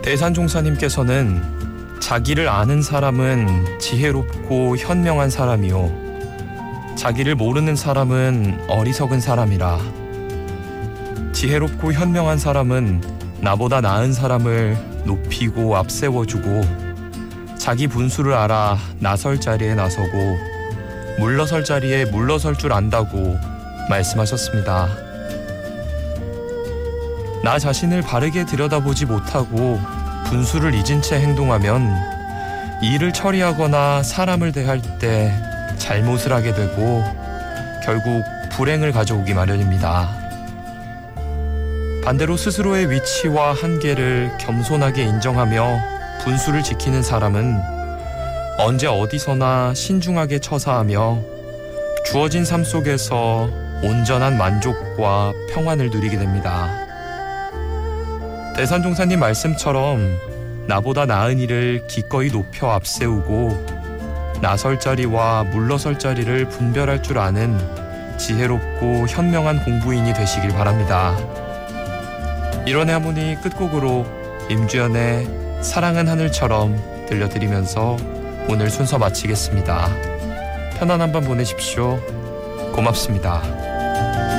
대산종사님께서는 자기를 아는 사람은 지혜롭고 현명한 사람이요, 자기를 모르는 사람은 어리석은 사람이라. 지혜롭고 현명한 사람은 나보다 나은 사람을 높이고 앞세워주고, 자기 분수를 알아 나설 자리에 나서고 물러설 자리에 물러설 줄 안다고 말씀하셨습니다. 나 자신을 바르게 들여다보지 못하고 분수를 잊은 채 행동하면 일을 처리하거나 사람을 대할 때 잘못을 하게 되고 결국 불행을 가져오기 마련입니다. 반대로 스스로의 위치와 한계를 겸손하게 인정하며 분수를 지키는 사람은 언제 어디서나 신중하게 처사하며 주어진 삶 속에서 온전한 만족과 평안을 누리게 됩니다. 대산종사님 말씀처럼 나보다 나은 이를 기꺼이 높여 앞세우고 나설 자리와 물러설 자리를 분별할 줄 아는 지혜롭고 현명한 공부인이 되시길 바랍니다. 일원의 하모니 끝곡으로 임주연의 사랑은 하늘처럼 들려드리면서 오늘 순서 마치겠습니다. 편안한 밤 보내십시오. 고맙습니다.